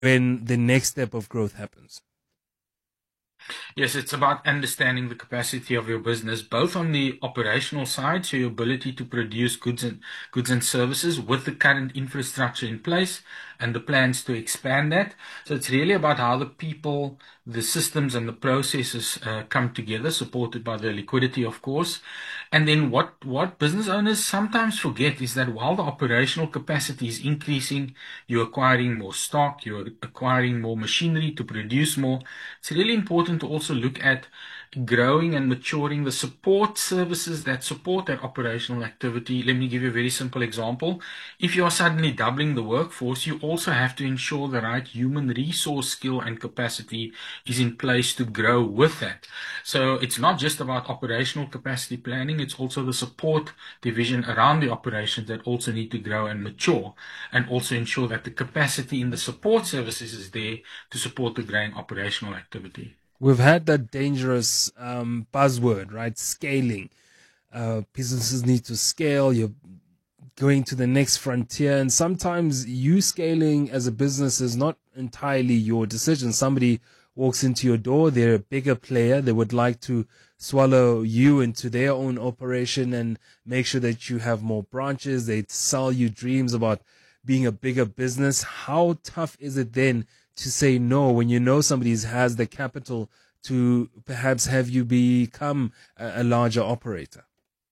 when the next step of growth happens? Yes, it's about understanding the capacity of your business, both on the operational side, so your ability to produce goods and services with the current infrastructure in place and the plans to expand that. So it's really about how the people, the systems and the processes come together, supported by the liquidity, of course. And then what business owners sometimes forget is that while the operational capacity is increasing, you're acquiring more stock, you're acquiring more machinery to produce more. It's really important to also look at growing and maturing the support services that support that operational activity. Let me give you a very simple example. If you are suddenly doubling the workforce, you also have to ensure the right human resource skill and capacity is in place to grow with that. So it's not just about operational capacity planning, it's also the support division around the operations that also need to grow and mature, and also ensure that the capacity in the support services is there to support the growing operational activity. We've had that dangerous buzzword, right? Scaling. Businesses need to scale. You're going to the next frontier. And sometimes you scaling as a business is not entirely your decision. Somebody walks into your door, they're a bigger player. They would like to swallow you into their own operation and make sure that you have more branches. They sell you dreams about being a bigger business. How tough is it then to say no when you know somebody has the capital to perhaps have you become a larger operator?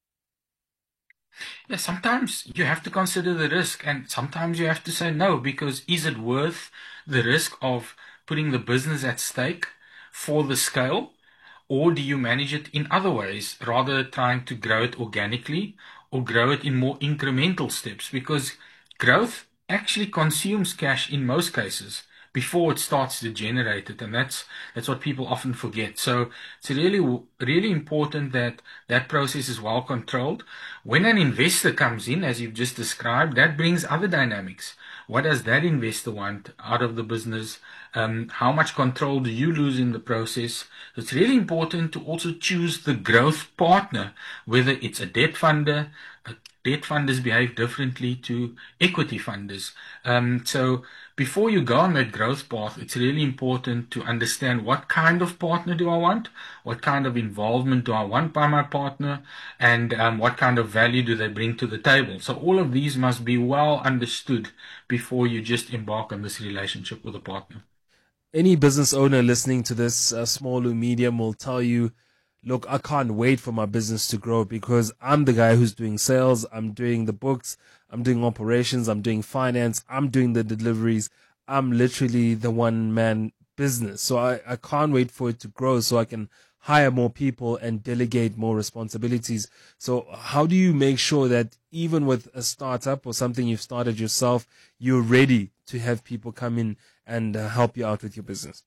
Yeah, sometimes you have to consider the risk, and sometimes you have to say no, because is it worth the risk of putting the business at stake for the scale, or do you manage it in other ways, rather trying to grow it organically or grow it in more incremental steps? Because growth actually consumes cash in most cases before it starts to generate it, and that's what people often forget. So it's really important that that process is well controlled. When an investor comes in, as you've just described, that brings other dynamics. What does that investor want out of the business? How much control do you lose in the process? So it's really important to also choose the growth partner, whether it's a debt funder. Debt funders behave differently to equity funders. So before you go on that growth path, it's really important to understand what kind of partner do I want, what kind of involvement do I want by my partner, and what kind of value do they bring to the table. So all of these must be well understood before you just embark on this relationship with a partner. Any business owner listening to this, small or medium, will tell you, look, I can't wait for my business to grow because I'm the guy who's doing sales, I'm doing the books, I'm doing operations, I'm doing finance, I'm doing the deliveries. I'm literally the one man business. So I can't wait for it to grow so I can hire more people and delegate more responsibilities. So how do you make sure that even with a startup or something you've started yourself, you're ready to have people come in and help you out with your business?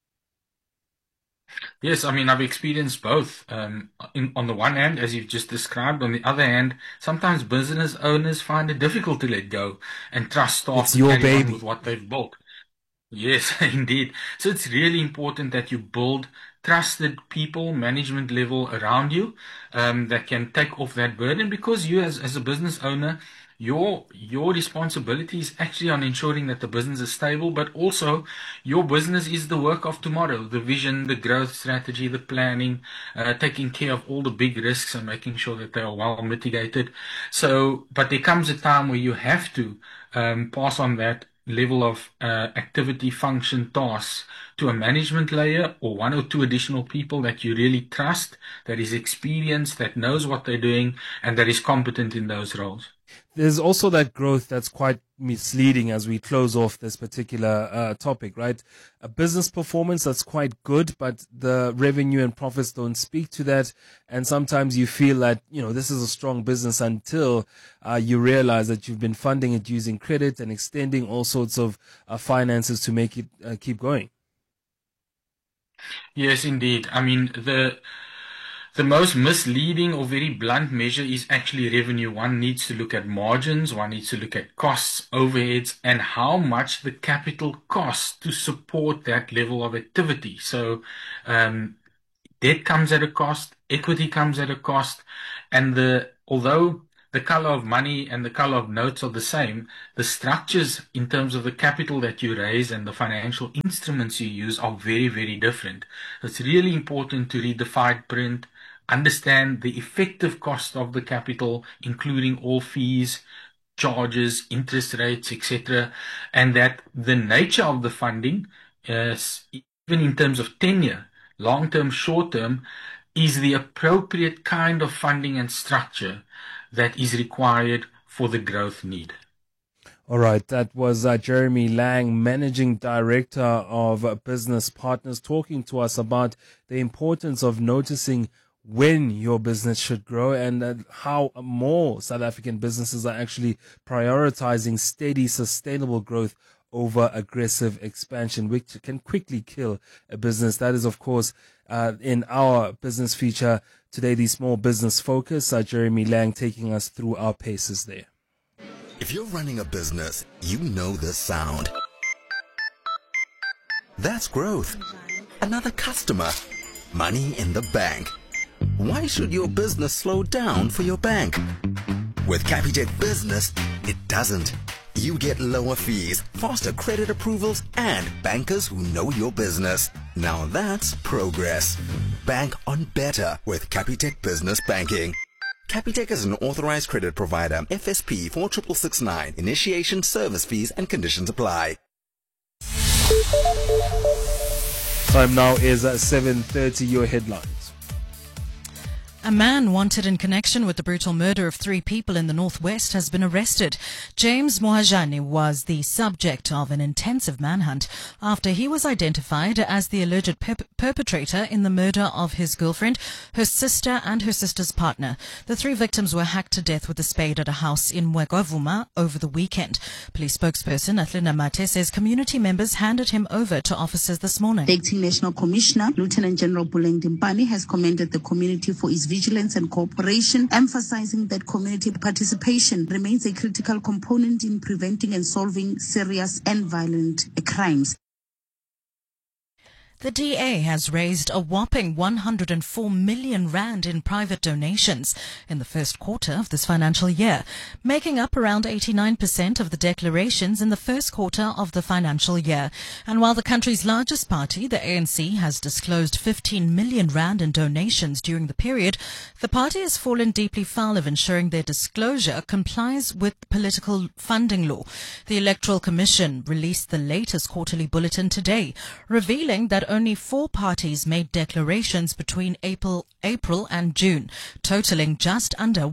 Yes, I mean, I've experienced both. On the one hand, as you've just described, on the other hand, sometimes business owners find it difficult to let go and trust staff It's to your carry on with baby. what they've built. Yes, indeed. So it's really important that you build trusted people, management level around you, that can take off that burden, because you as a business owner, your responsibility is actually on ensuring that the business is stable, but also your business is the work of tomorrow, the vision, the growth strategy, the planning, taking care of all the big risks and making sure that they are well mitigated. So, but there comes a time where you have to pass on that level of activity, function, tasks to a management layer or one or two additional people that you really trust, that is experienced, that knows what they're doing, and that is competent in those roles. There's also that growth that's quite misleading as we close off this particular topic, right? A business performance that's quite good, but the revenue and profits don't speak to that. And sometimes you feel that, this is a strong business until you realize that you've been funding it using credit and extending all sorts of finances to make it keep going. Yes, indeed. I mean, the most misleading or very blunt measure is actually revenue. One needs to look at margins, one needs to look at costs, overheads, and how much the capital costs to support that level of activity. So, debt comes at a cost, equity comes at a cost, and although the color of money and the color of notes are the same, the structures in terms of the capital that you raise and the financial instruments you use are very, very different. It's really important to read the fine print, understand the effective cost of the capital, including all fees, charges, interest rates, etc., and that the nature of the funding is, even in terms of tenure, long-term, short-term, is the appropriate kind of funding and structure that is required for the growth need. All right, that was Jeremy Lang, Managing Director of Business Partners, talking to us about the importance of noticing when your business should grow and how more South African businesses are actually prioritizing steady, sustainable growth over aggressive expansion, which can quickly kill a business. That is, of course, in our business feature today, the Small Business Focus. Jeremy Lang taking us through our paces there. If you're running a business, you know this sound. That's growth. Another customer. Money in the bank. Why should your business slow down for your bank? With Capitec Business, it doesn't. You get lower fees, faster credit approvals, and bankers who know your business. Now that's progress. Bank on better with Capitec Business Banking. Capitec is an authorized credit provider. FSP 46669. Initiation, service fees and conditions apply. Time now is at 7:30. Your headlines. A man wanted in connection with the brutal murder of 3 people in the northwest has been arrested. James Mohajane was the subject of an intensive manhunt after he was identified as the alleged perpetrator in the murder of his girlfriend, her sister and her sister's partner. The 3 victims were hacked to death with a spade at a house in Mwegwavuma over the weekend. Police spokesperson Athlina Mate says community members handed him over to officers this morning. The Acting National Commissioner, Lieutenant General Buleng Dimpani, has commended the community for its vigilance and cooperation, emphasizing that community participation remains a critical component in preventing and solving serious and violent crimes. The DA has raised a whopping 104 million rand in private donations in the first quarter of this financial year, making up around 89% of the declarations in the first quarter of the financial year. And while the country's largest party, the ANC, has disclosed 15 million rand in donations during the period, the party has fallen deeply foul of ensuring their disclosure complies with political funding law. The Electoral Commission released the latest quarterly bulletin today, revealing that only 4 parties made declarations between April and June, totaling just under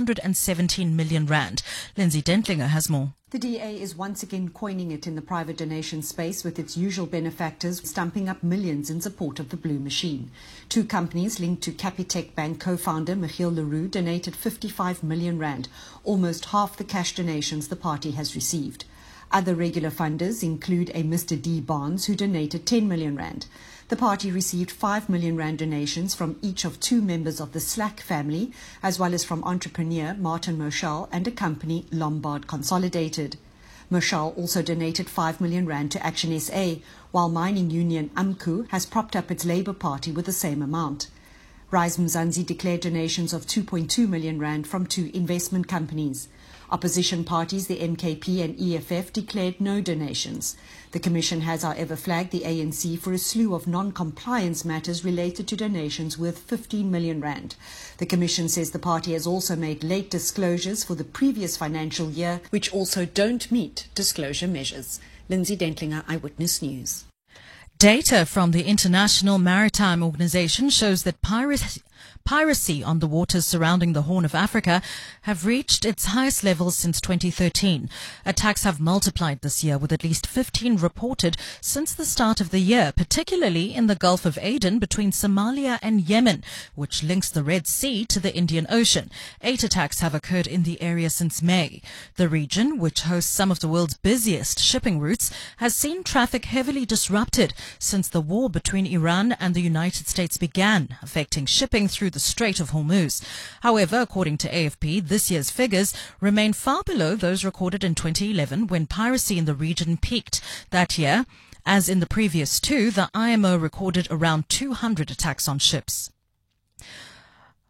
117 million rand. Lindsay Dentlinger has more. The DA is once again coining it in the private donation space, with its usual benefactors stamping up millions in support of the blue machine. 2 companies linked to Capitec Bank co-founder Michiel Leroux donated 55 million rand, almost half the cash donations the party has received. Other regular funders include a Mr. D. Barnes, who donated 10 million rand. The party received 5 million rand donations from each of 2 members of the Slack family, as well as from entrepreneur Martin Moshal and a company, Lombard Consolidated. Moshal also donated 5 million rand to Action SA, while mining union AMCU has propped up its Labour Party with the same amount. Rise Mzansi declared donations of 2.2 million rand from 2 investment companies. Opposition parties, the MKP and EFF, declared no donations. The Commission has, however, flagged the ANC for a slew of non-compliance matters related to donations worth 15 million rand. The Commission says the party has also made late disclosures for the previous financial year, which also don't meet disclosure measures. Lindsay Dentlinger, Eyewitness News. Data from the International Maritime Organization shows that piracy on the waters surrounding the Horn of Africa have reached its highest levels since 2013. Attacks have multiplied this year, with at least 15 reported since the start of the year, particularly in the Gulf of Aden between Somalia and Yemen, which links the Red Sea to the Indian Ocean. 8 attacks have occurred in the area since May. The region, which hosts some of the world's busiest shipping routes, has seen traffic heavily disrupted since the war between Iran and the United States began, affecting shipping through the Strait of Hormuz. However, according to AFP, this year's figures remain far below those recorded in 2011, when piracy in the region peaked. That year, as in the previous 2, the IMO recorded around 200 attacks on ships. A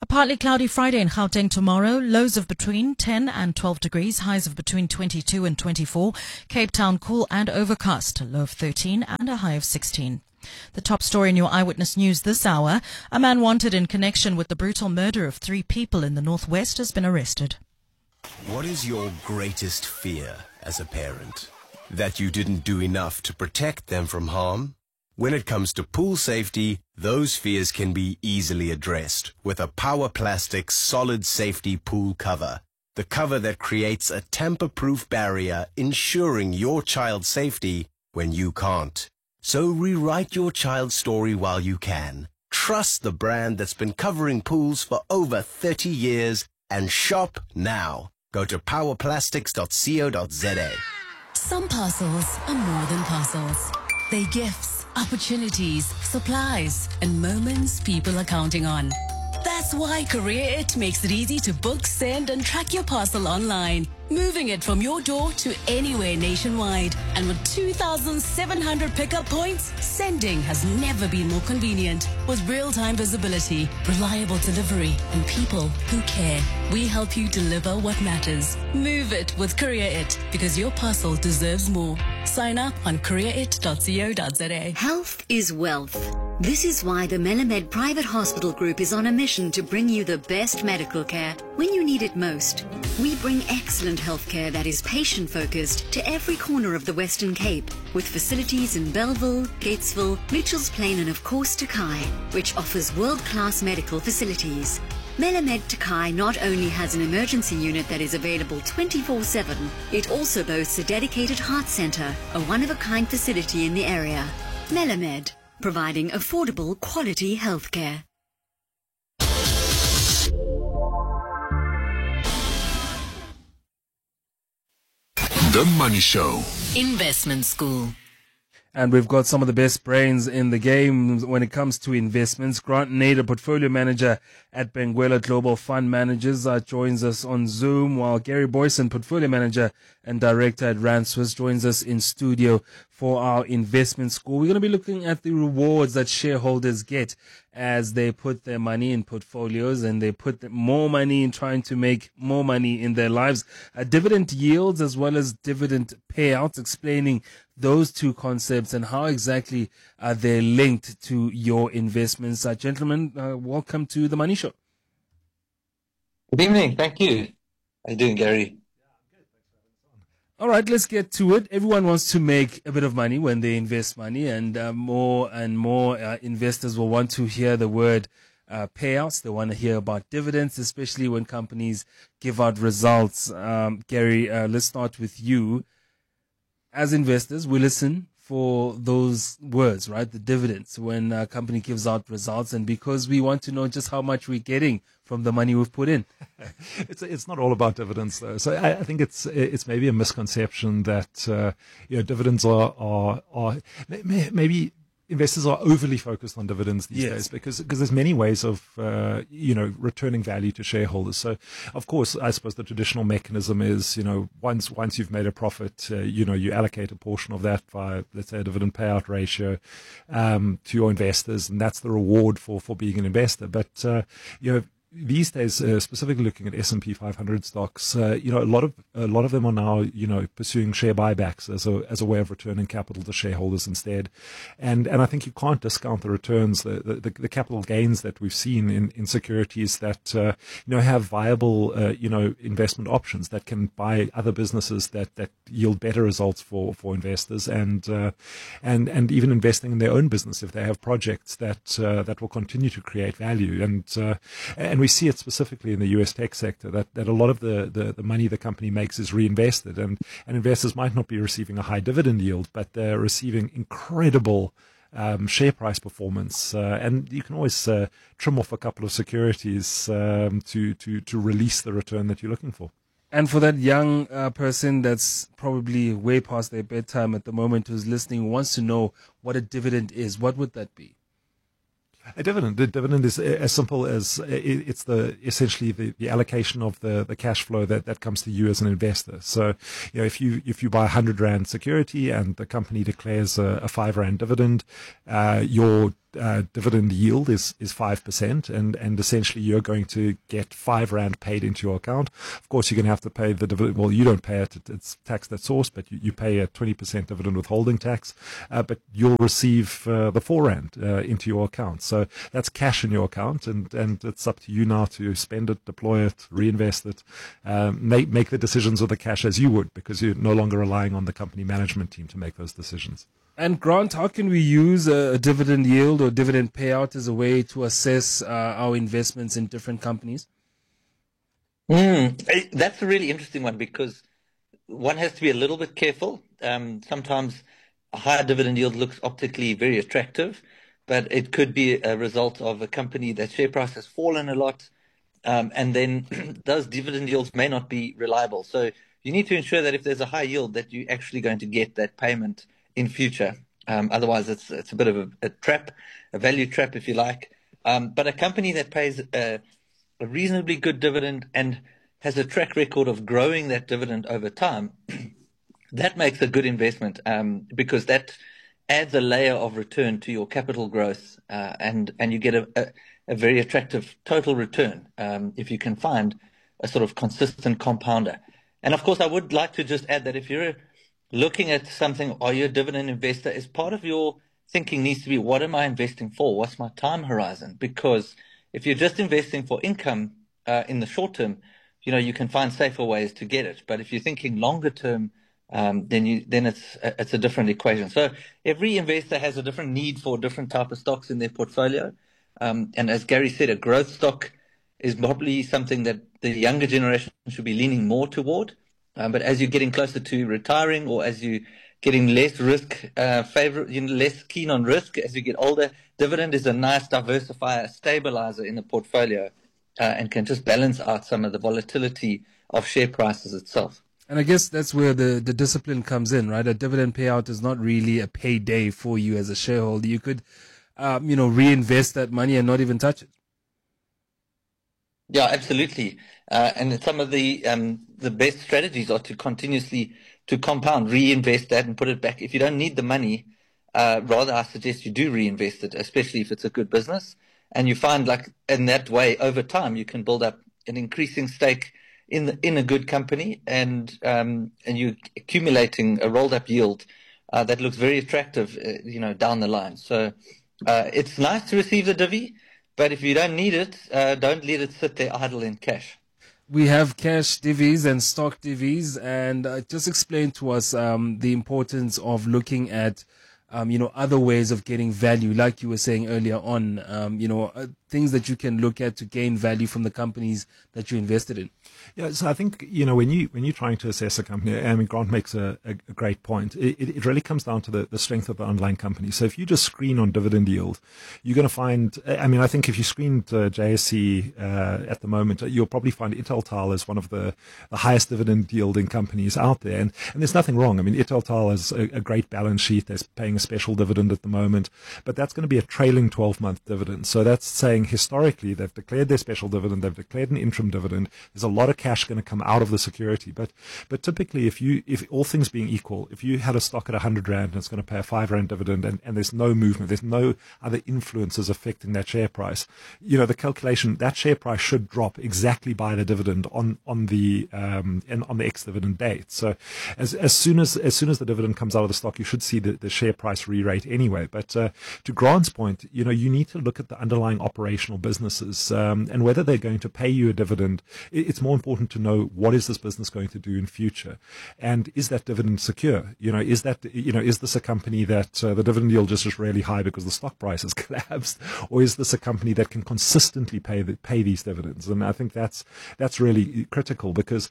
A partly cloudy Friday in Gauteng tomorrow. Lows of between 10 and 12 degrees. Highs of between 22 and 24. Cape Town cool and overcast. A low of 13 and a high of 16. The top story in your Eyewitness News this hour. A man wanted in connection with the brutal murder of 3 people in the northwest has been arrested. What is your greatest fear as a parent? That you didn't do enough to protect them from harm? When it comes to pool safety, those fears can be easily addressed with a Power Plastics solid safety pool cover. The cover that creates a tamper-proof barrier, ensuring your child's safety when you can't. So rewrite your child's story while you can. Trust the brand that's been covering pools for over 30 years and shop now. Go to powerplastics.co.za. Some parcels are more than parcels. They're gifts, opportunities, supplies, and moments people are counting on. That's why CourierIt makes it easy to book, send, and track your parcel online, moving it from your door to anywhere nationwide. And with 2,700 pickup points, sending has never been more convenient. With real-time visibility, reliable delivery, and people who care, we help you deliver what matters. Move it with CourierIt, because your parcel deserves more. Sign up on courierit.co.za. Health is wealth. This is why the Melamed Private Hospital Group is on a mission to bring you the best medical care when you need it most. We bring excellent healthcare that is patient-focused to every corner of the Western Cape, with facilities in Bellville, Gatesville, Mitchells Plain, and of course Takai, which offers world-class medical facilities. Melamed Takai not only has an emergency unit that is available 24/7, it also boasts a dedicated heart center, a one-of-a-kind facility in the area. Melamed, providing affordable, quality healthcare. The Money Show. Investment School. And we've got some of the best brains in the game when it comes to investments. Grant Nader, portfolio manager at Benguela Global Fund Managers, joins us on Zoom, while Gary Boyson, portfolio manager and director at Rand Swiss, joins us in studio for our investment school. We're going to be looking at the rewards that shareholders get as they put their money in portfolios and they put more money in trying to make more money in their lives. Dividend yields as well as dividend payouts, explaining those two concepts and how exactly they're linked to your investments. Gentlemen, welcome to The Money Show. Good evening. Thank you. How you doing, Gary? All right, let's get to it. Everyone wants to make a bit of money when they invest money, and more investors will want to hear the word payouts. They want to hear about dividends, especially when companies give out results. Gary, let's start with you. As investors, we listen for those words, right? The dividends, when a company gives out results, and because we want to know just how much we're getting from the money we've put in. It's not all about dividends, though. So I think it's maybe a misconception that dividends are maybe investors are overly focused on dividends these days because there's many ways of returning value to shareholders. So of course, I suppose the traditional mechanism is once you've made a profit, you allocate a portion of that by, let's say, a dividend payout ratio to your investors, and that's the reward for being an investor. But these days, specifically looking at S&P 500 stocks, a lot of them are now, pursuing share buybacks as a way of returning capital to shareholders instead, and I think you can't discount the returns, the capital gains that we've seen in securities that have viable investment options that can buy other businesses that yield better results for investors, and even investing in their own business if they have projects that will continue to create value, and we see it specifically in the US tech sector that a lot of the money the company makes is reinvested, and investors might not be receiving a high dividend yield, but they're receiving incredible share price performance, and you can always trim off a couple of securities to release the return that you're looking for. And for that young person that's probably way past their bedtime at the moment who's listening, who wants to know what a dividend is, what would that be? The dividend is as simple as it's essentially the allocation of the cash flow that comes to you as an investor. So, if you buy 100 Rand security and the company declares a 5 Rand dividend, your dividend yield is 5%, and essentially you're going to get R5 paid into your account. Of course, you're going to have to pay the dividend. Well, you don't pay it; it's taxed at source, but you pay a 20% dividend withholding tax. But you'll receive the R4 into your account. So that's cash in your account, and it's up to you now to spend it, deploy it, reinvest it, make the decisions with the cash as you would, because you're no longer relying on the company management team to make those decisions. And Grant, how can we use a dividend yield or dividend payout as a way to assess our investments in different companies? That's a really interesting one, because one has to be a little bit careful. Sometimes a higher dividend yield looks optically very attractive, but it could be a result of a company that share price has fallen a lot, and then those dividend yields may not be reliable. So you need to ensure that if there's a high yield, that you're actually going to get that payment in future. Otherwise, it's a bit of a trap, a value trap, if you like. But a company that pays a reasonably good dividend and has a track record of growing that dividend over time, that makes a good investment, because that adds a layer of return to your capital growth, and you get a very attractive total return if you can find a sort of consistent compounder. And of course, I would like to just add that if you're looking at something, are you a dividend investor, is part of your thinking needs to be, what am I investing for? What's my time horizon? Because if you're just investing for income in the short term, you can find safer ways to get it. But if you're thinking longer term, then it's a different equation. So every investor has a different need for different type of stocks in their portfolio. And as Gary said, a growth stock is probably something that the younger generation should be leaning more toward. But as you're getting closer to retiring, or as you're getting less less keen on risk as you get older, dividend is a nice diversifier, stabilizer in the portfolio, and can just balance out some of the volatility of share prices itself. And I guess that's where the discipline comes in, right? A dividend payout is not really a payday for you as a shareholder. You could, reinvest that money and not even touch it. Yeah, absolutely. And some of the best strategies are to continuously to compound, reinvest that and put it back. If you don't need the money, rather I suggest you do reinvest it, especially if it's a good business. And you find, like, in that way, over time, you can build up an increasing stake in a good company, and you're accumulating a rolled up yield that looks very attractive, down the line. So it's nice to receive the divvy, but if you don't need it, don't let it sit there idle in cash. We have cash divvies and stock divvies, and just explain to us the importance of looking at other ways of getting value, like you were saying earlier on, things that you can look at to gain value from the companies that you invested in. Yeah, so I think, when you're trying to assess a company, I mean, Grant makes a great point. It really comes down to the strength of the underlying company. So if you just screen on dividend yield, you're going to find, I think if you screened JSE at the moment, you'll probably find Italtile as one of the highest dividend yielding companies out there. And there's nothing wrong. I mean, Italtile has a great balance sheet. They're paying a special dividend at the moment, but that's going to be a trailing 12-month dividend. So that's saying historically they've declared their special dividend, they've declared an interim dividend. There's a lot of cash going to come out of the security. But typically, if all things being equal, if you had a stock at 100 Rand and it's going to pay a 5 Rand dividend, and there's no movement, there's no other influences affecting that share price, the calculation, that share price should drop exactly by the dividend on the ex-dividend date. So as soon as the dividend comes out of the stock, you should see the share price re-rate anyway. But to Grant's point, you need to look at the underlying operational businesses, and whether they're going to pay you a dividend. It's more important to know, what is this business going to do in future, and is that dividend secure? Is this a company that the dividend yield is just really high because the stock price has collapsed, or is this a company that can consistently pay these dividends? And I think that's really critical, because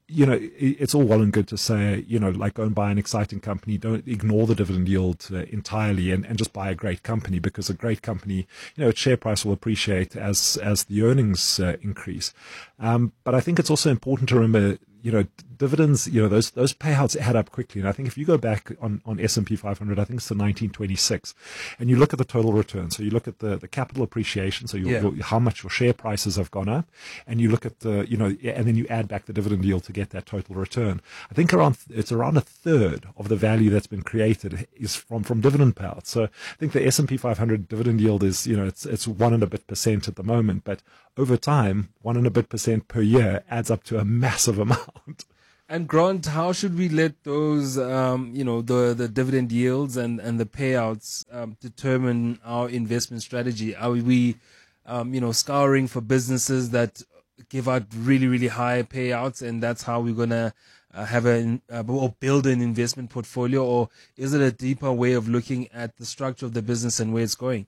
it's all well and good to say, like, go and buy an exciting company. Don't ignore the dividend yield entirely and just buy a great company, because a great company, its share price will appreciate as the earnings increase. But I think it's also important to remember, dividends, those payouts add up quickly. And I think if you go back on S&P 500, I think it's to 1926, and you look at the total return. So you look at the capital appreciation, so how much your share prices have gone up, and you look at and then you add back the dividend yield to get that total return. I think it's around a third of the value that's been created is from dividend payouts. So I think the S&P 500 dividend yield is, it's 1 and a bit % at the moment, but over time, 1 and a bit % per year adds up to a massive amount. And Grant, how should we let those, the dividend yields and the payouts determine our investment strategy? Are we, scouring for businesses that give out really, really high payouts, and that's how we're gonna have or build an investment portfolio, or is it a deeper way of looking at the structure of the business and where it's going?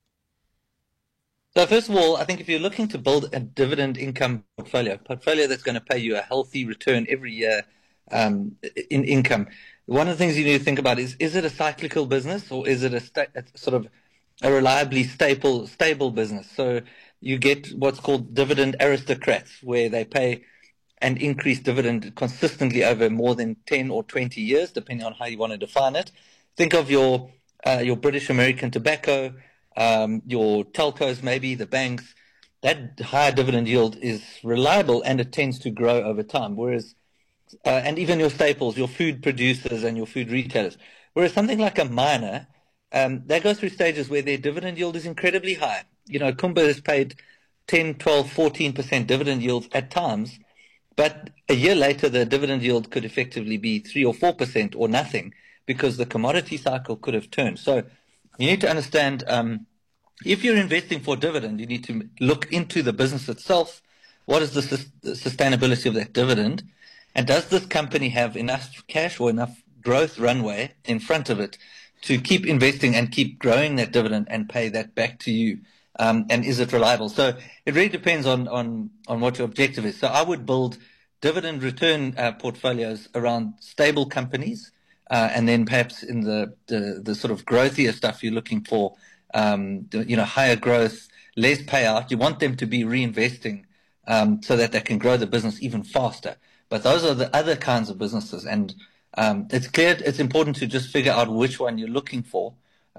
So first of all, I think if you're looking to build a dividend income portfolio that's going to pay you a healthy return every year in income, one of the things you need to think about is it a cyclical business, or is it a sort of a reliably stable business? So you get what's called dividend aristocrats, where they pay an increased dividend consistently over more than 10 or 20 years, depending on how you want to define it. Think of your British American Tobacco, your telcos, maybe the banks. That higher dividend yield is reliable, and it tends to grow over time. Whereas, and even your staples, your food producers and your food retailers. Whereas something like a miner, they go through stages where their dividend yield is incredibly high. Kumba has paid 10, 12, 14% dividend yields at times, but a year later the dividend yield could effectively be 3 or 4% or nothing, because the commodity cycle could have turned. So you need to understand, if you're investing for dividend, you need to look into the business itself. What is the sustainability of that dividend? And does this company have enough cash or enough growth runway in front of it to keep investing and keep growing that dividend and pay that back to you? And is it reliable? So it really depends on what your objective is. So I would build dividend return portfolios around stable companies, and then perhaps in the sort of growthier stuff you're looking for, higher growth, less payout. You want them to be reinvesting so that they can grow the business even faster. But those are the other kinds of businesses, and it's important to just figure out which one you're looking for,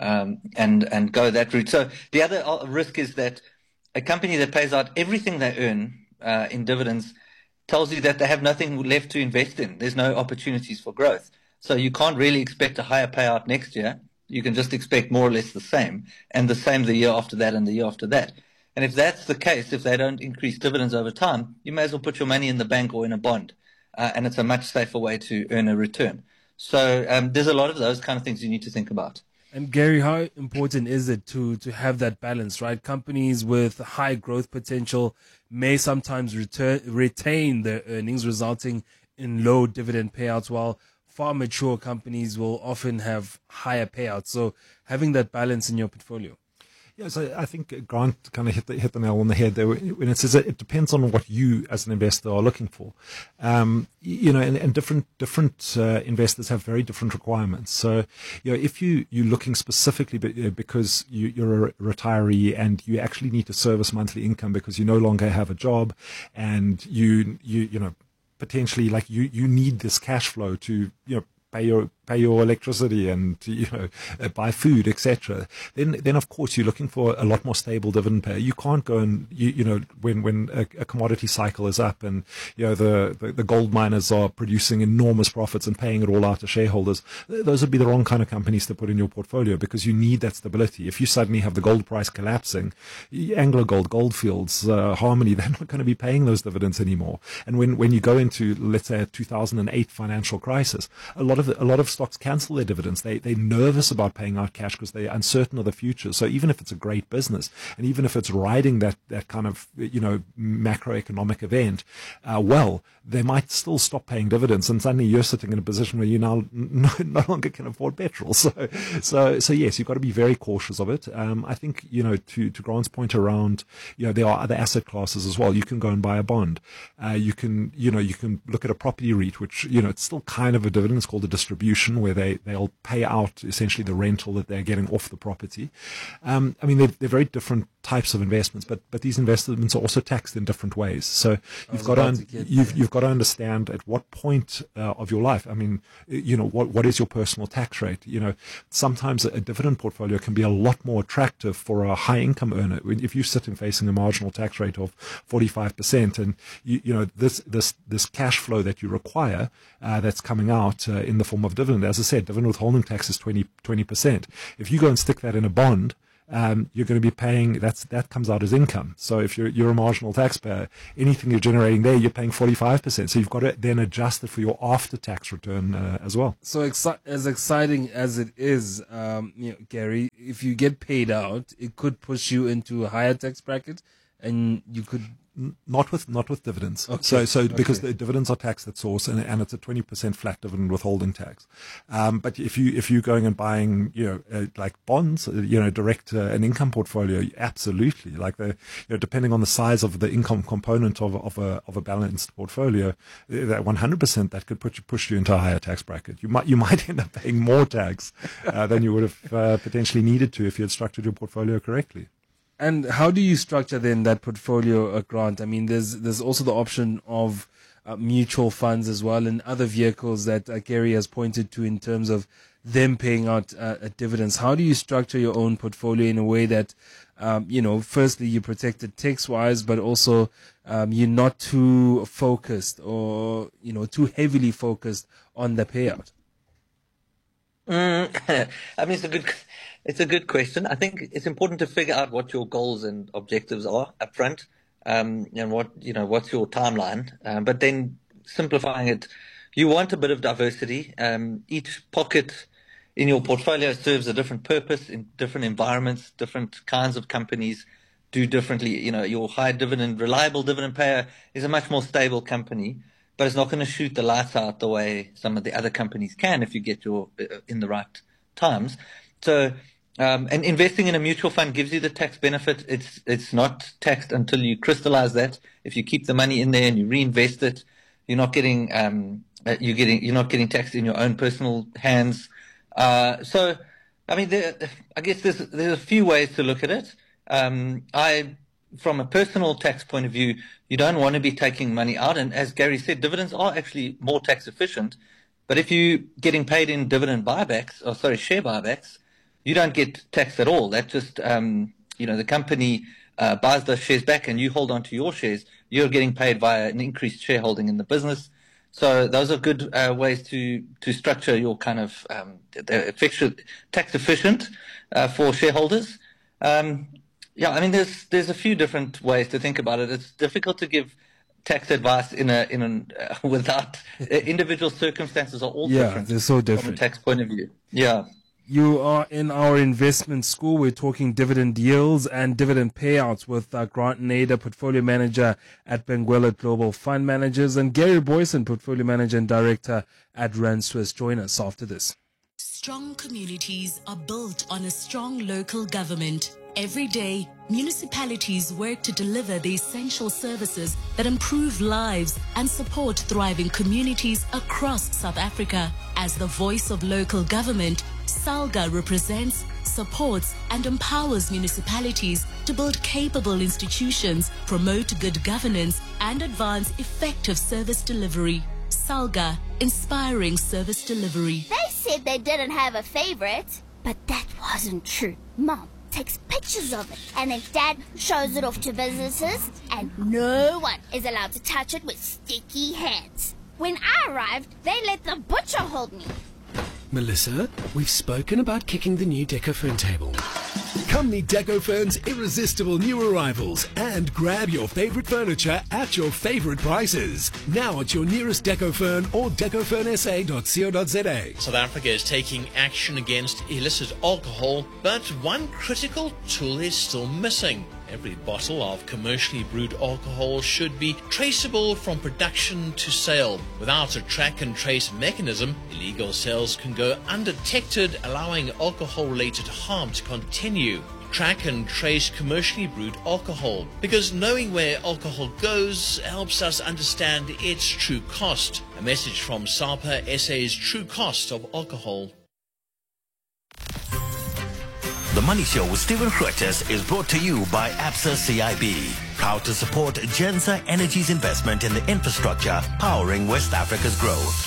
and go that route. So the other risk is that a company that pays out everything they earn in dividends tells you that they have nothing left to invest in. There's no opportunities for growth. So you can't really expect a higher payout next year. You can just expect more or less the same, and the same the year after that and the year after that. And if that's the case, if they don't increase dividends over time, you may as well put your money in the bank or in a bond, and it's a much safer way to earn a return. So there's a lot of those kind of things you need to think about. And Gary, how important is it to have that balance, right? Companies with high growth potential may sometimes retain their earnings, resulting in low dividend payouts, while far mature companies will often have higher payouts. So having that balance in your portfolio. Yeah, so I think Grant kind of hit the nail on the head there when it says that it depends on what you as an investor are looking for. And different investors have very different requirements. So, if you're looking specifically because you're a retiree and you actually need to service monthly income because you no longer have a job, and you potentially like you need this cash flow to pay your electricity and buy food, etc. Then of course you're looking for a lot more stable dividend pay. You can't go and when a commodity cycle is up and the gold miners are producing enormous profits and paying it all out to shareholders, those would be the wrong kind of companies to put in your portfolio, because you need that stability. If you suddenly have the gold price collapsing, AngloGold, Goldfields, Harmony, they're not going to be paying those dividends anymore. And when you go into, let's say, a 2008 financial crisis, a lot of stocks cancel their dividends. They're nervous about paying out cash because they're uncertain of the future. So even if it's a great business, and even if it's riding that kind of macroeconomic event, they might still stop paying dividends, and suddenly you're sitting in a position where you now no longer can afford petrol. So yes, you've got to be very cautious of it. I think to Grant's point around there are other asset classes as well. You can go and buy a bond. You can look at a property REIT, which it's still kind of a dividend. It's called a distribution option where they'll pay out essentially the rental that they're getting off the property. I mean, they're very different types of investments, but these investments are also taxed in different ways. So you've got to understand at what point of your life. I mean, what is your personal tax rate? Sometimes a dividend portfolio can be a lot more attractive for a high income earner. If you're sitting facing a marginal tax rate of 45%, and this cash flow that you require that's coming out in the form of dividend, as I said, dividend withholding tax is 20%. If you go and stick that in a bond, you're going to be paying, that comes out as income. So if you're a marginal taxpayer, anything you're generating there, you're paying 45%. So you've got to then adjust it for your after-tax return as well. So as exciting as it is, Gary, if you get paid out, it could push you into a higher tax bracket, and you could... Not with dividends. Okay. So because the dividends are taxed at source, and it's a 20% flat dividend withholding tax. But if you're going and buying, like bonds, direct an income portfolio, absolutely. Like depending on the size of the income component of a balanced portfolio, that 100% that could push you into a higher tax bracket. You might end up paying more tax than you would have potentially needed to if you had structured your portfolio correctly. And how do you structure then that portfolio, Grant? I mean, there's also the option of mutual funds as well, and other vehicles that Gary has pointed to in terms of them paying out dividends. How do you structure your own portfolio in a way that, firstly you protect it tax-wise, but also you're not too focused or too heavily focused on the payout? I mean, it's a good question. I think it's important to figure out what your goals and objectives are up front, and what's your timeline. But then simplifying it, you want a bit of diversity. Each pocket in your portfolio serves a different purpose in different environments. Different kinds of companies do differently. Your high dividend, reliable dividend payer is a much more stable company, but it's not going to shoot the lights out the way some of the other companies can if you get in the right times. So, and investing in a mutual fund gives you the tax benefit. It's not taxed until you crystallize that. If you keep the money in there and you reinvest it, you're not getting taxed in your own personal hands. So, I mean, I guess there's a few ways to look at it. From a personal tax point of view, you don't want to be taking money out. And as Gary said, dividends are actually more tax efficient. But if you're getting paid in share buybacks, you don't get taxed at all. That just, the company buys those shares back and you hold on to your shares. You're getting paid via an increased shareholding in the business. So those are good ways to structure your kind of tax efficient for shareholders. Yeah, I mean, there's a few different ways to think about it. It's difficult to give tax advice without individual circumstances are all different. Yeah, they're so different from a tax point of view. Yeah. You are in our investment school. We're talking dividend yields and dividend payouts with Grant Nader, portfolio manager at Benguela Global Fund Managers, and Gary Boyson, portfolio manager and director at Rand Swiss. Join us after this. Strong communities are built on a strong local government. Every day, municipalities work to deliver the essential services that improve lives and support thriving communities across South Africa. As the voice of local government, SALGA represents, supports and empowers municipalities to build capable institutions, promote good governance and advance effective service delivery. SALGA, inspiring service delivery. They said they didn't have a favorite, but that wasn't true. Mom takes pictures of it, and then Dad shows it off to businesses, and no one is allowed to touch it with sticky hands. When I arrived, they let the butcher hold me. Melissa, we've spoken about kicking the new Decofern table. Come meet Decofern's irresistible new arrivals and grab your favorite furniture at your favorite prices. Now at your nearest Decofern or decofernsa.co.za. South Africa is taking action against illicit alcohol, but one critical tool is still missing. Every bottle of commercially brewed alcohol should be traceable from production to sale. Without a track and trace mechanism, illegal sales can go undetected, allowing alcohol-related harm to continue. track and trace commercially brewed alcohol, because knowing where alcohol goes helps us understand its true cost. A message from SAPA, SA's True Cost of Alcohol. The Money Show with Stephen Grootes is brought to you by Absa CIB, proud to support Gensa Energy's investment in the infrastructure powering West Africa's growth.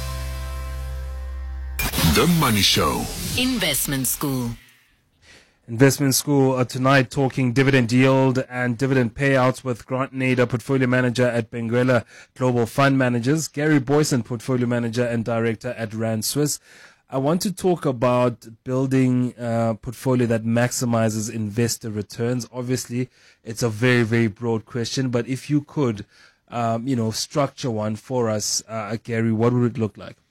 The Money Show. Investment School. Investment School tonight talking dividend yield and dividend payouts with Grant Nader, portfolio manager at Benguela Global Fund Managers, Gary Boyson, portfolio manager and director at Rand Swiss. I want to talk about building a portfolio that maximizes investor returns. Obviously, it's a very, very broad question, but if you could, structure one for us, Gary, what would it look like?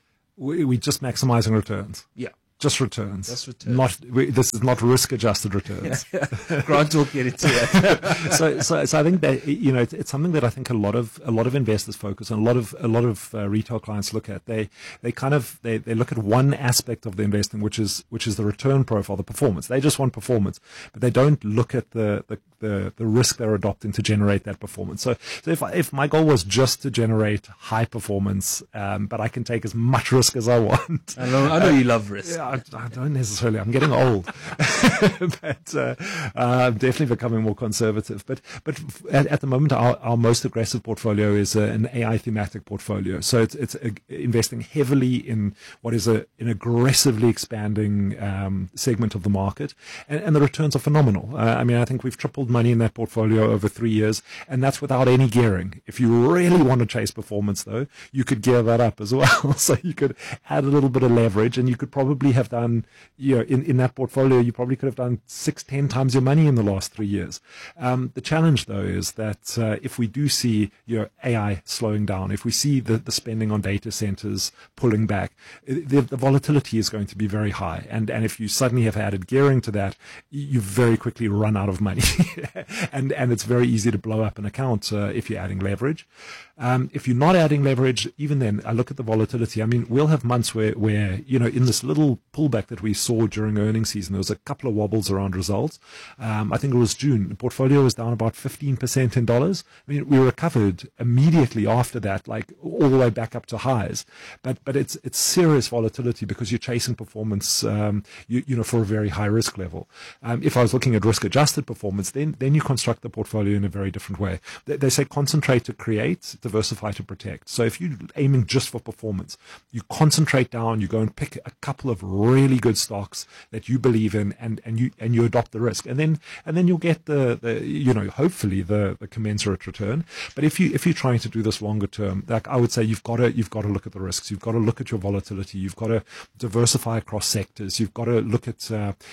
We just maximizing returns. Yeah. Just returns. Just returns. This is not risk-adjusted returns. Grant will get into it. So I think that it's something that I think a lot of investors focus on. A lot of retail clients look at. They look at one aspect of the investing, which is the return profile, the performance. They just want performance, but they don't look at the risk they're adopting to generate that performance. So if my goal was just to generate high performance, but I can take as much risk as I want. I know you love risk. Yeah, I don't necessarily. I'm getting old, but I'm definitely becoming more conservative. But at the moment, our most aggressive portfolio is an AI thematic portfolio. So it's investing heavily in what is an aggressively expanding segment of the market, and the returns are phenomenal. I think we've tripled money in that portfolio over 3 years, and that's without any gearing. If you really want to chase performance, though, you could gear that up as well. So you could add a little bit of leverage, and you could probably have done, in that portfolio, you probably could have done 6-10 times your money in the last 3 years. The challenge, though, is that if we do see AI slowing down, if we see the spending on data centers pulling back, the volatility is going to be very high. And if you suddenly have added gearing to that, you very quickly run out of money. and it's very easy to blow up an account if you're adding leverage. If you're not adding leverage, even then, I look at the volatility. We'll have months where in this little pullback that we saw during earnings season, there was a couple of wobbles around results. I think it was June. The portfolio was down about 15% in dollars. We recovered immediately after that, like all the way back up to highs. But it's serious volatility because you're chasing performance, for a very high risk level. If I was looking at risk adjusted performance, then you construct the portfolio in a very different way. They say concentrate to create, diversify to protect. So if you're aiming just for performance, you concentrate down, you go and pick a couple of really good stocks that you believe in, and you adopt the risk, and then you'll get hopefully the commensurate return. But if you're trying to do this longer term, like I would say, you've got to look at the risks. You've got to look at your volatility. You've got to diversify across sectors. You've got to look at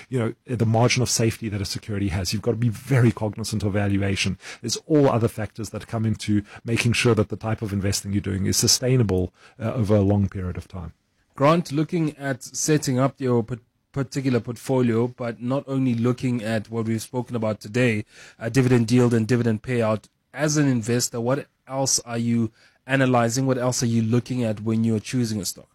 the margin of safety that a security has. You've got to be very cognizant of valuation. There's all other factors that come into making sure that the type of investing you're doing is sustainable over a long period of time. Grant, looking at setting up your particular portfolio, but not only looking at what we've spoken about today, dividend yield and dividend payout, as an investor, what else are you analyzing? What else are you looking at when you're choosing a stock?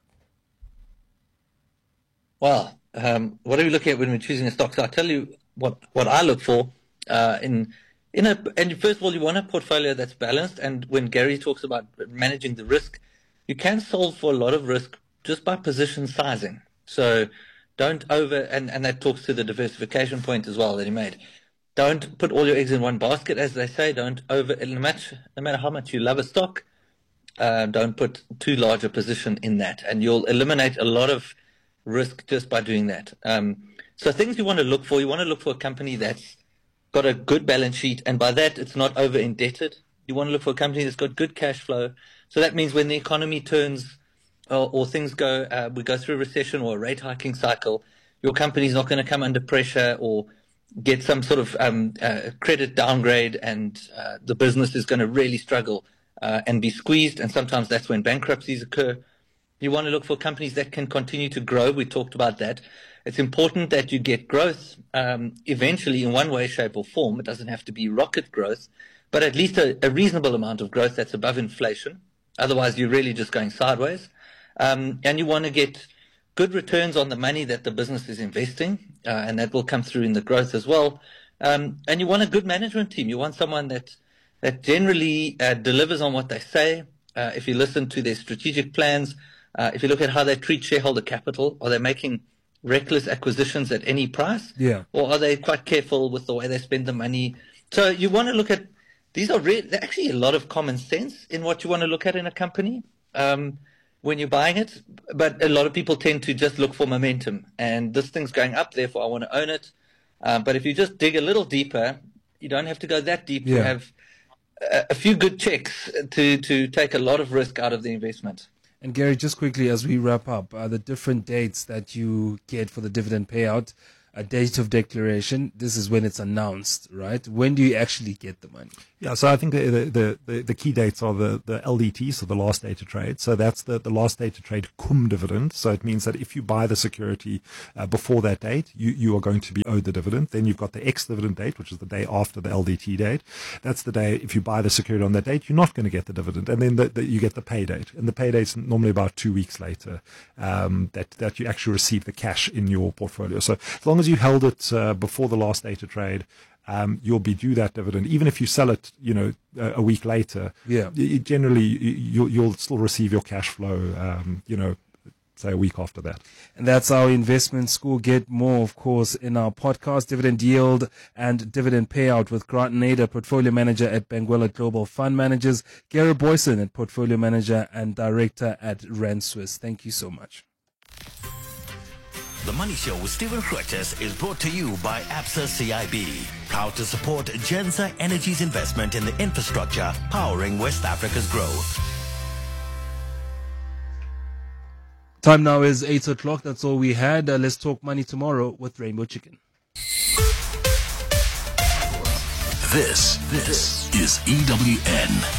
Well, what are we looking at when we're choosing a stock? So I'll tell you what I look for and first of all, you want a portfolio that's balanced. And when Gary talks about managing the risk, you can solve for a lot of risk just by position sizing. So don't and that talks to the diversification point as well that he made. Don't put all your eggs in one basket, as they say. Don't no matter how much you love a stock, don't put too large a position in that, and you'll eliminate a lot of risk just by doing that. So things you want to look for a company that's got a good balance sheet, and by that it's not over indebted. You want to look for a company that's got good cash flow. So that means when the economy turns or things we go through a recession or a rate hiking cycle, your company's not going to come under pressure or get some sort of credit downgrade, and the business is going to really struggle and be squeezed. And sometimes that's when bankruptcies occur. You want to look for companies that can continue to grow. We talked about that. It's important that you get growth eventually in one way, shape, or form. It doesn't have to be rocket growth, but at least a reasonable amount of growth that's above inflation. Otherwise, you're really just going sideways. And you want to get good returns on the money that the business is investing, and that will come through in the growth as well. And you want a good management team. You want someone that generally delivers on what they say. If you listen to their strategic plans, if you look at how they treat shareholder capital, are they making reckless acquisitions at any price? Yeah. Or are they quite careful with the way they spend the money? So you want to look at, these are actually a lot of common sense in what you want to look at in a company when you're buying it. But a lot of people tend to just look for momentum. And this thing's going up, therefore I want to own it. But if you just dig a little deeper, you don't have to go that deep. Yeah. You have a few good checks to take a lot of risk out of the investment. And Gary, just quickly as we wrap up, the different dates that you get for the dividend payout, a date of declaration, this is when it's announced, right? When do you actually get the money? Yeah, so I think the key dates are the LDT, so the last day to trade. So that's the last day to trade cum dividend. So it means that if you buy the security before that date, you are going to be owed the dividend. Then you've got the ex-dividend date, which is the day after the LDT date. That's the day, if you buy the security on that date, you're not going to get the dividend. And then you get the pay date. And the pay date's normally about 2 weeks later that you actually receive the cash in your portfolio. So as long as you held it before the last day to trade, you'll be due that dividend. Even if you sell it, a week later, generally you'll still receive your cash flow, say a week after that. And that's our investment school. Get more, of course, in our podcast, Dividend Yield and Dividend Payout with Grant Nader, Portfolio Manager at Benguela Global Fund Managers, Gary Boyson, at Portfolio Manager and Director at Rand Swiss. Thank you so much. The Money Show with Stephen Grootes is brought to you by Absa CIB, proud to support Gensa Energy's investment in the infrastructure powering West Africa's growth. Time now is 8 o'clock. That's all we had. Let's talk money tomorrow with Rainbow Chicken. This is EWN.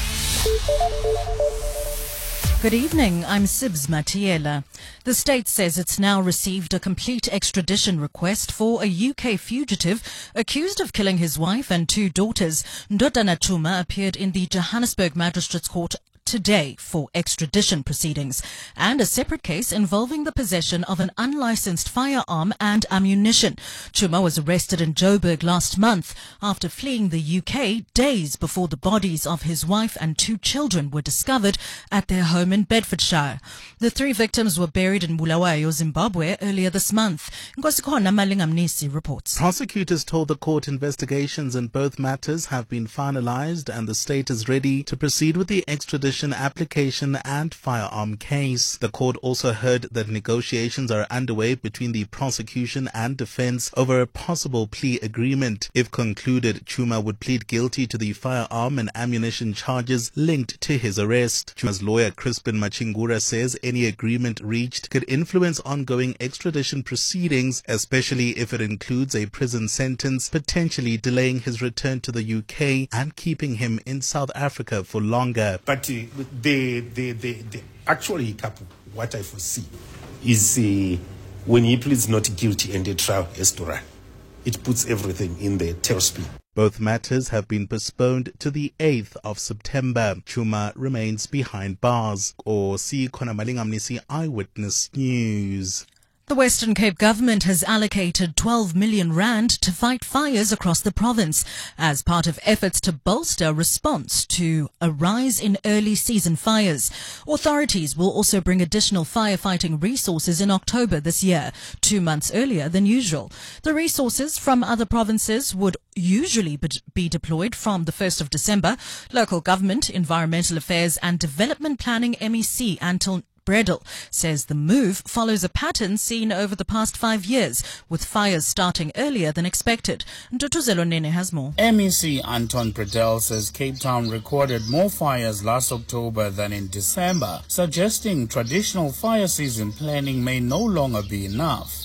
Good evening, I'm Sibs Matiela. The state says it's now received a complete extradition request for a UK fugitive accused of killing his wife and 2 daughters. Ndodana Chuma appeared in the Johannesburg Magistrates Court today for extradition proceedings, and a separate case involving the possession of an unlicensed firearm and ammunition. Chuma was arrested in Joburg last month after fleeing the UK days before the bodies of his wife and 2 children were discovered at their home in Bedfordshire. The 3 victims were buried in Bulawayo, Zimbabwe earlier this month. Nkosikhona Malingamnisi reports. Prosecutors told the court investigations in both matters have been finalized and the state is ready to proceed with the extradition application and firearm case. The court also heard that negotiations are underway between the prosecution and defense over a possible plea agreement. If concluded, Chuma would plead guilty to the firearm and ammunition charges linked to his arrest. Chuma's lawyer Crispin Machingura says any agreement reached could influence ongoing extradition proceedings, especially if it includes a prison sentence, potentially delaying his return to the UK and keeping him in South Africa for longer. But actually, what I foresee is when he pleads not guilty and the trial has to run, it puts everything in the tailspin. Both matters have been postponed to the 8th of September. Chuma remains behind bars. Khona Malingamnisi, Eyewitness News. The Western Cape government has allocated 12 million rand to fight fires across the province as part of efforts to bolster response to a rise in early season fires. Authorities will also bring additional firefighting resources in October this year, 2 months earlier than usual. The resources from other provinces would usually be deployed from the 1st of December. Local government, environmental affairs and development planning MEC Anton Bredel says the move follows a pattern seen over the past 5 years, with fires starting earlier than expected. Ntutuzelo Nene has more. MEC Anton Bredel says Cape Town recorded more fires last October than in December, suggesting traditional fire season planning may no longer be enough.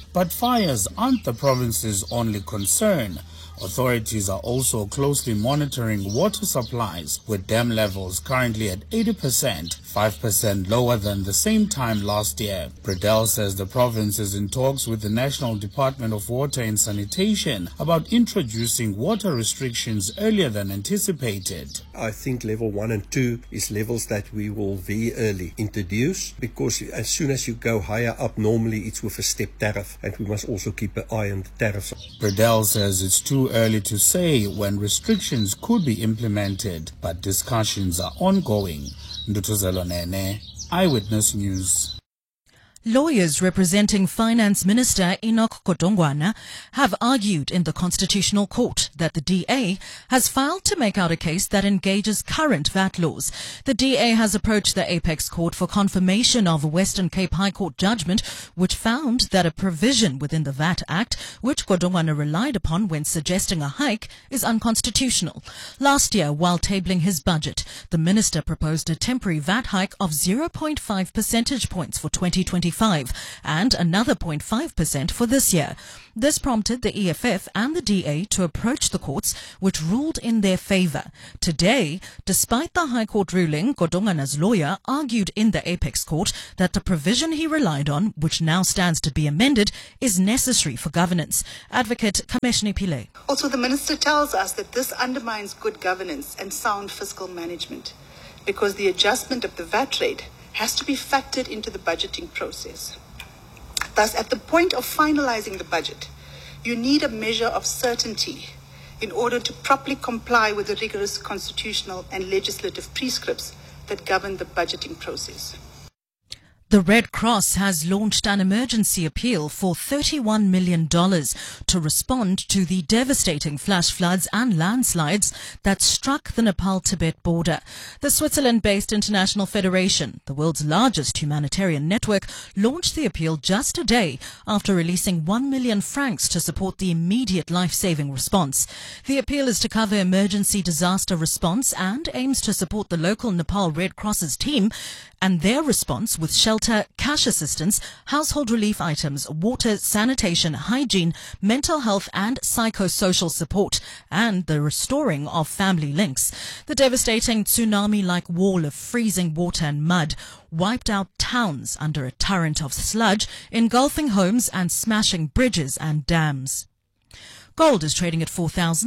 But fires aren't the province's only concern. Authorities are also closely monitoring water supplies, with dam levels currently at 80%, 5% lower than the same time last year. Bredell says the province is in talks with the National Department of Water and Sanitation about introducing water restrictions earlier than anticipated. I think level 1 and 2 is levels that we will very early introduce, because as soon as you go higher up, normally it's with a step tariff, and we must also keep an eye on the tariffs. Bredell says it's too early to say when restrictions could be implemented, but discussions are ongoing. Ndutuzelo Nene, Eyewitness News. Lawyers representing Finance Minister Enoch Godongwana have argued in the Constitutional Court that the DA has failed to make out a case that engages current VAT laws. The DA has approached the Apex Court for confirmation of a Western Cape High Court judgment which found that a provision within the VAT Act, which Godongwana relied upon when suggesting a hike, is unconstitutional. Last year, while tabling his budget, the minister proposed a temporary VAT hike of 0.5 percentage points for 2025 and another 0.5% for this year. This prompted the EFF and the DA to approach the courts, which ruled in their favour. Today, despite the High Court ruling, Godongwana's lawyer argued in the Apex Court that the provision he relied on, which now stands to be amended, is necessary for governance. Advocate Kameshni Pillay. Also, the minister tells us that this undermines good governance and sound fiscal management, because the adjustment of the VAT rate has to be factored into the budgeting process. Thus, at the point of finalizing the budget, you need a measure of certainty in order to properly comply with the rigorous constitutional and legislative prescripts that govern the budgeting process. The Red Cross has launched an emergency appeal for $31 million to respond to the devastating flash floods and landslides that struck the Nepal-Tibet border. The Switzerland-based International Federation, the world's largest humanitarian network, launched the appeal just a day after releasing 1 million francs to support the immediate life-saving response. The appeal is to cover emergency disaster response and aims to support the local Nepal Red Cross's team and their response with shelter, cash assistance, household relief items, water, sanitation, hygiene, mental health and psychosocial support, and the restoring of family links. The devastating tsunami-like wall of freezing water and mud wiped out towns under a torrent of sludge, engulfing homes and smashing bridges and dams. Gold is trading at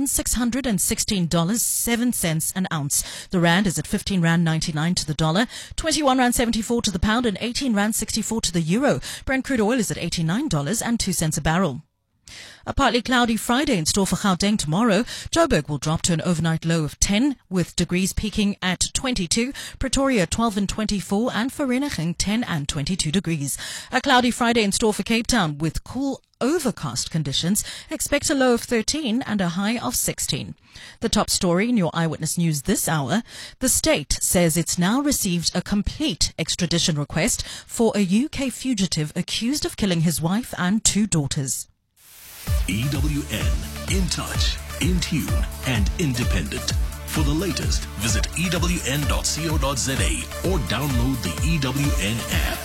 $4,616.07 an ounce. The rand is at 15 rand 99 to the dollar, 21 rand 74 to the pound, and 18 rand 64 to the euro. Brent crude oil is at $89.02 a barrel. A partly cloudy Friday in store for Gauteng tomorrow. Joburg will drop to an overnight low of 10, with degrees peaking at 22, Pretoria 12 and 24, and Vereeniging 10 and 22 degrees. A cloudy Friday in store for Cape Town with cool overcast conditions. Expect a low of 13 and a high of 16. The top story in your Eyewitness News this hour: the state says it's now received a complete extradition request for a UK fugitive accused of killing his wife and 2 daughters. EWN, in touch, in tune, and independent. For the latest, visit ewn.co.za or download the EWN app.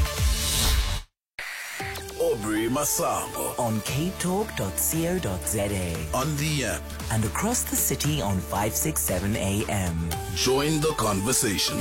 Aubrey Masango on capetalk.co.za, on the app, and across the city on 567 AM. Join the conversation.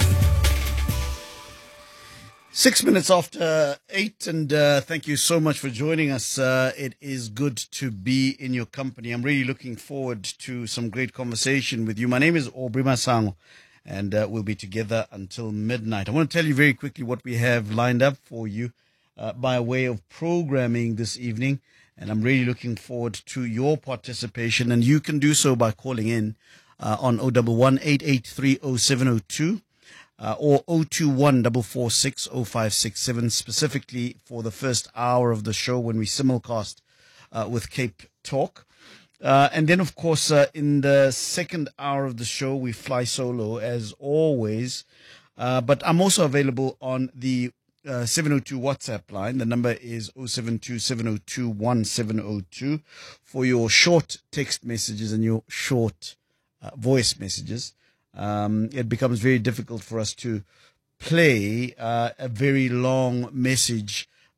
6 minutes after 8, and thank you so much for joining us. It is good to be in your company. I'm really looking forward to some great conversation with you. My name is Aubrey Masango, and we'll be together until midnight. I want to tell you very quickly what we have lined up for you by way of programming this evening, and I'm really looking forward to your participation, and you can do so by calling in on 011-883-0702. Or 021-446-0567, specifically for the first hour of the show when we simulcast with Cape Talk. And then, of course, in the second hour of the show, we fly solo, as always. But I'm also available on the 702 WhatsApp line. The number is 072-702-1702 for your short text messages and your short voice messages. It becomes very difficult for us to play a very long message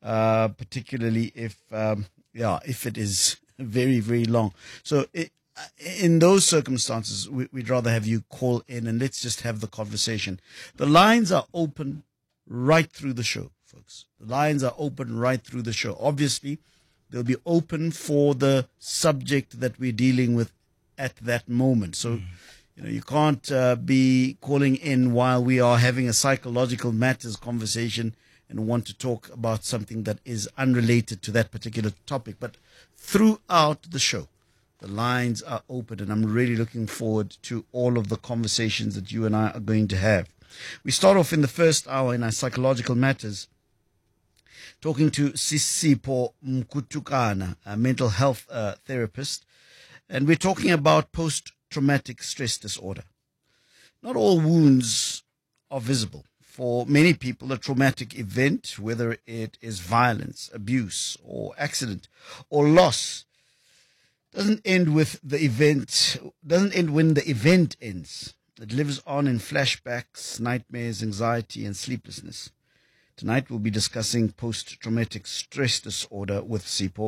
particularly if it is very, very long. So in those circumstances, we'd rather have you call in and let's just have the conversation. The lines are open right through the show, folks. The lines are open right through the show. Obviously, they'll be open for the subject that we're dealing with at that moment. So, you can't be calling in while we are having a psychological matters conversation and want to talk about something that is unrelated to that particular topic. But throughout the show, the lines are open, and I'm really looking forward to all of the conversations that you and I are going to have. We start off in the first hour in our psychological matters talking to Sisipho Mkutukana, a mental health therapist, and we're talking about post-traumatic stress disorder. Not all wounds are visible. For many people, a traumatic event, whether it is violence, abuse, or accident, or loss, doesn't end when the event ends. It lives on in flashbacks, nightmares, anxiety, and sleeplessness. Tonight we'll be discussing post-traumatic stress disorder with Sisipho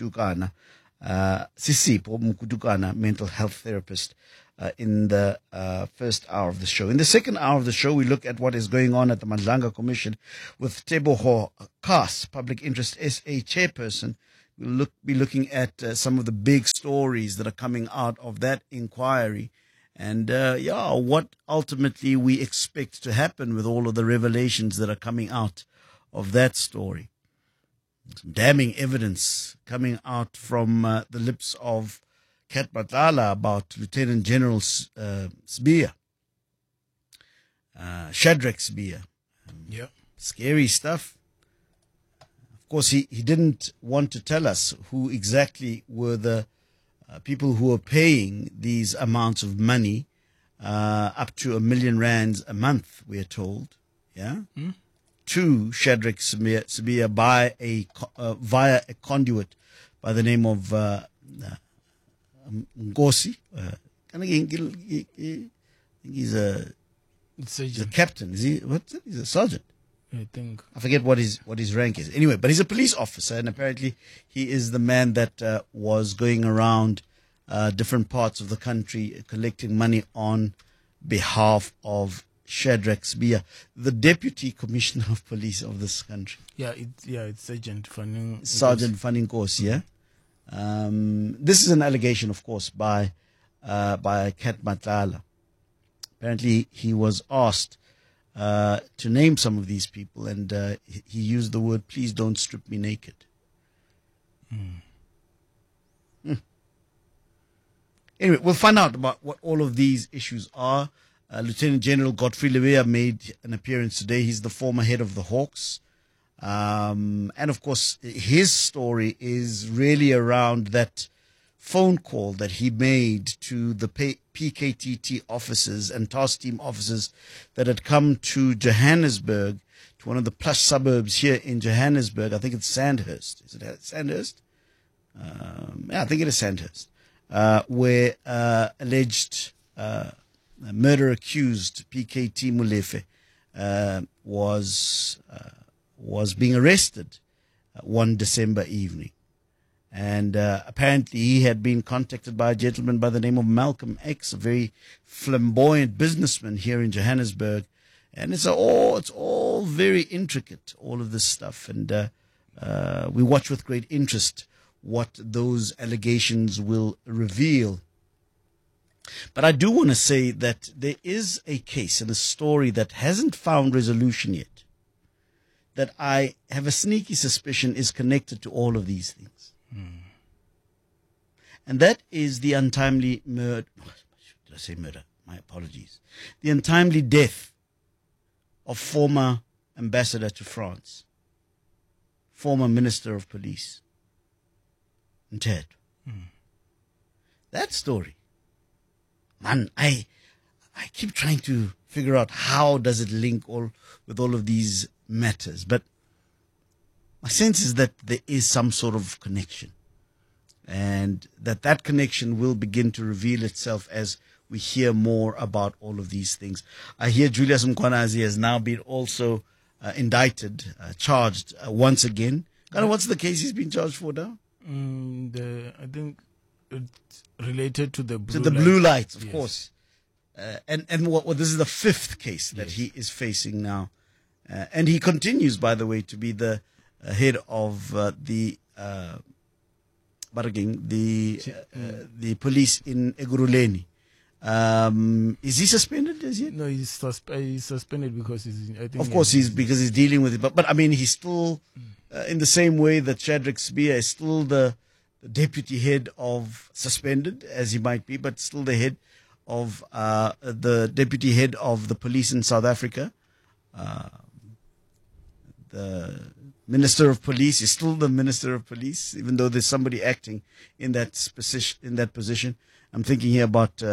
Mkutukana, mental health therapist, in the first hour of the show. In the second hour of the show, we look at what is going on at the Madlanga Commission with Teboho Kass, Public Interest SA chairperson. We'll be looking at some of the big stories that are coming out of that inquiry and, what ultimately we expect to happen with all of the revelations that are coming out of that story. Some damning evidence coming out from the lips of Kat Matlala about Lieutenant General Sibiya, Shadrack Sibiya. Scary stuff. Of course, he didn't want to tell us who exactly were the people who were paying these amounts of money, up to R1 million a month, we are told, to Shadrack Sibiya via a conduit by the name of Ngosi. He's a captain. Is he? What's it? He's a sergeant. I think. I forget what his rank is. Anyway, but he's a police officer, and apparently he is the man that was going around different parts of the country collecting money on behalf of Shadrack Sibiya, the Deputy Commissioner of Police of this country. It's Sergeant Fanning Nkosi, yeah. This is an allegation, of course, by Kat Matlala. Apparently, he was asked to name some of these people, and he used the word, "Please don't strip me naked." Anyway, we'll find out about what all of these issues are. Lieutenant General Godfrey Lebeya made an appearance today. He's the former head of the Hawks. And of course, his story is really around that phone call that he made to the PKTT officers and task team officers that had come to Johannesburg, to one of the plush suburbs here in Johannesburg. I think it's Sandhurst. Is it Sandhurst? I think it is Sandhurst, where alleged murder-accused PKT Molefe was being arrested one December evening. And apparently he had been contacted by a gentleman by the name of Malcolm X, a very flamboyant businessman here in Johannesburg. And it's all very intricate, all of this stuff. And we watch with great interest what those allegations will reveal. But I do want to say that there is a case and a story that hasn't found resolution yet, that I have a sneaky suspicion is connected to all of these things. And that is the untimely murder. Did I say murder? My apologies. The untimely death of former ambassador to France, former Minister of Police, Ted. That story. Man, I keep trying to figure out how does it link with all of these matters. But my sense is that there is some sort of connection. And that connection will begin to reveal itself as we hear more about all of these things. I hear Julius Mkwanazi has now been also indicted, charged once again. Kind of, what's the case he's been charged for now? I think it's related to the blue blue lights, of yes. course. And this is the 5th case that he is facing now. And he continues, by the way, to be the head of the police in Ekurhuleni. Is he suspended as yet? No, he's suspended because because he's dealing with it. But I mean, he's still in the same way that Shadrack Sibiya is still the deputy head of, suspended as he might be, but still the head of the deputy head of the police in South Africa. The Minister of Police is still the Minister of Police, even though there's somebody acting in that position. I'm thinking here about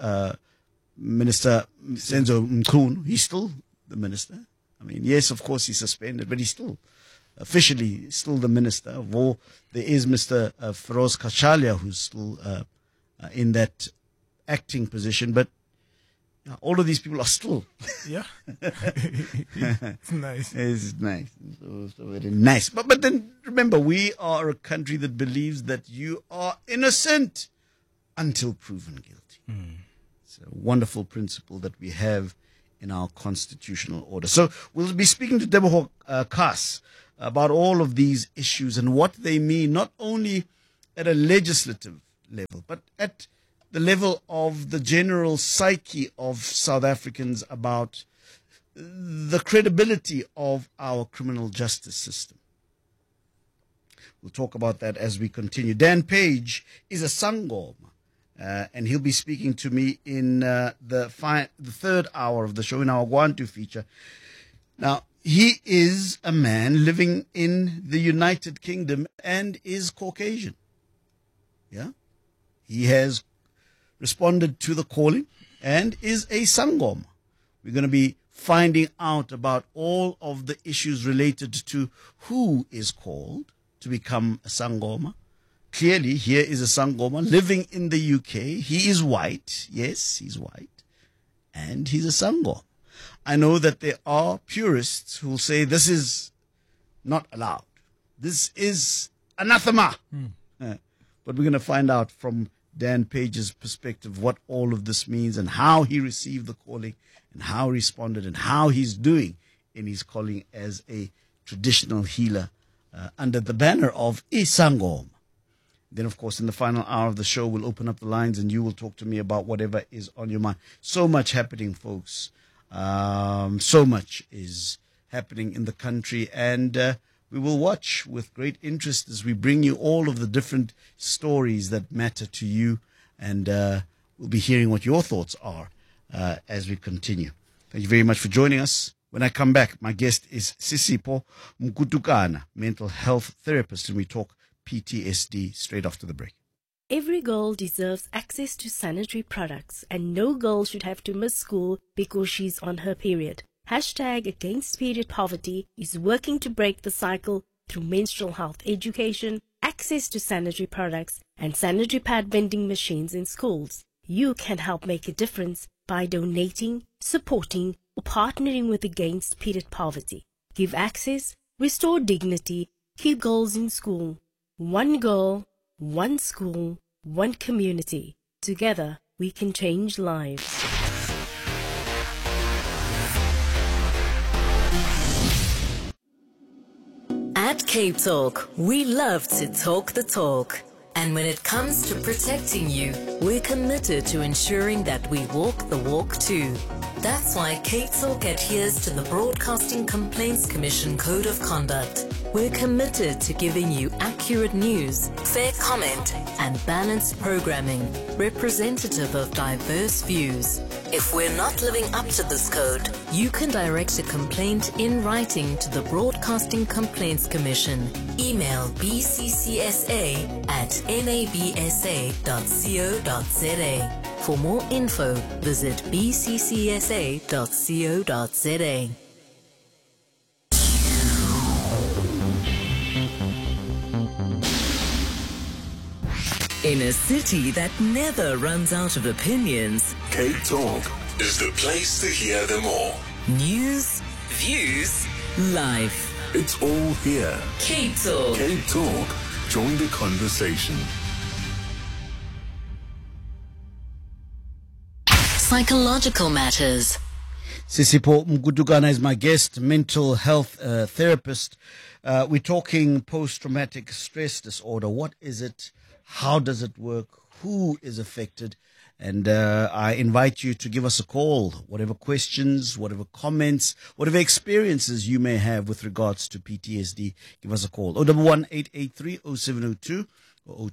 Minister Senzo Mchunu. He's still the minister. I mean, yes, of course he's suspended, but he's still officially still the minister. There is Mr. Feroz Kashalia, who's still in that acting position, but all of these people are still. Yeah. It's nice. It's nice. So very nice. But then remember, we are a country that believes that you are innocent until proven guilty. It's a wonderful principle that we have in our constitutional order. So we'll be speaking to Teboho Kass about all of these issues and what they mean, not only at a legislative level, but at the level of the general psyche of South Africans about the credibility of our criminal justice system. We'll talk about that as we continue. Dan Page is a Sangoma, and he'll be speaking to me in the 3rd hour of the show, in our Gwantu feature. Now, he is a man living in the United Kingdom and is Caucasian. Yeah? He has responded to the calling and is a Sangoma. We're going to be finding out about all of the issues related to who is called to become a Sangoma. Clearly, here is a Sangoma living in the UK. He is white. Yes, he's white. And he's a Sangoma. I know that there are purists who will say this is not allowed. This is anathema. But we're going to find out from Dan Page's perspective what all of this means and how he received the calling and how he responded and how he's doing in his calling as a traditional healer under the banner of Isangoma. Then, of course, in the final hour of the show, we'll open up the lines and you will talk to me about whatever is on your mind. So much happening, folks. So much is happening in the country, and we will watch with great interest as we bring you all of the different stories that matter to you, and we'll be hearing what your thoughts are as we continue. Thank you very much for joining us. When I come back, my guest is Sisipho Mkutukana, mental health therapist, and we talk PTSD straight after the break. Every girl deserves access to sanitary products, and no girl should have to miss school because she's on her period. #Against Period Poverty is working to break the cycle through menstrual health education, access to sanitary products, and sanitary pad vending machines in schools. You can help make a difference by donating, supporting, or partnering with Against Period Poverty. Give access, restore dignity, keep girls in school. One girl, one school, one community. Together, we can change lives. At Cape Talk, we love to talk the talk. And when it comes to protecting you, we're committed to ensuring that we walk the walk too. That's why Cape Talk adheres to the Broadcasting Complaints Commission Code of Conduct. We're committed to giving you accurate news, fair comment, and balanced programming, representative of diverse views. If we're not living up to this code, you can direct a complaint in writing to the Broadcasting Complaints Commission. Email bccsa@nabsa.co.za. For more info, visit bccsa.co.za. In a city that never runs out of opinions, Cape Talk is the place to hear them all. News, views, Life. It's all here. Cape Talk. Cape Talk. Join the conversation. Psychological matters. Sisipo Mgudugana is my guest, mental health therapist. We're talking post-traumatic stress disorder. What is it? How does it work? Who is affected? And I invite you to give us a call. Whatever questions, whatever comments, whatever experiences you may have with regards to PTSD, give us a call. 011-883-0702 or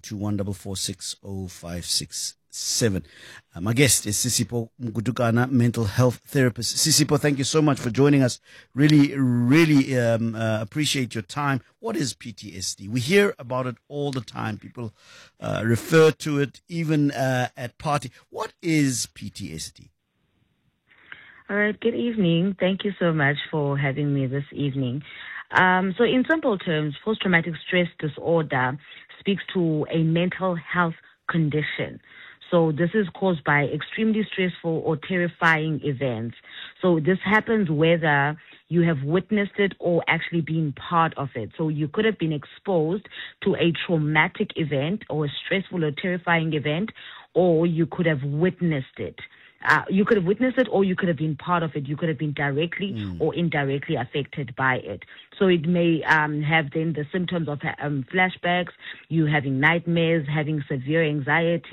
021-446-0567. My guest is Sisipo Mgudugana, mental health therapist. Sisipo, thank you so much for joining us. Really appreciate your time. What is PTSD? We hear about it all the time. People refer to it even at party. What is PTSD? All right, good evening. Thank you so much for having me this evening. So in simple terms, post-traumatic stress disorder speaks to a mental health condition. So this is caused by extremely stressful or terrifying events. So this happens whether you have witnessed it or actually been part of it. So you could have been exposed to a traumatic event or a stressful or terrifying event, or you could have witnessed it. You could have witnessed it, or you could have been part of it. You could have been directly or indirectly affected by it. So it may have then the symptoms of flashbacks, you having nightmares, having severe anxiety,